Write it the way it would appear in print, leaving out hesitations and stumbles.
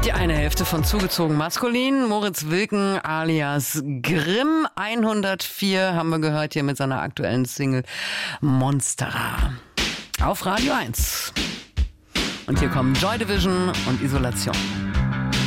Die eine Hälfte von Zugezogen Maskulin, Moritz Wilken alias Grimm. 104 haben wir gehört hier mit seiner aktuellen Single Monstera. Auf Radio 1. Und hier kommen Joy Division und Isolation.